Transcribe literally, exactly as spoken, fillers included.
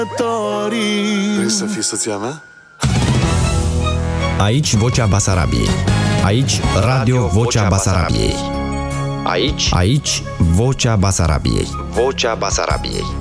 Vrei să fii soția mea? Aici Vocea Basarabiei. Aici Radio Vocea Basarabiei. Aici, aici Vocea Basarabiei. Vocea Basarabiei.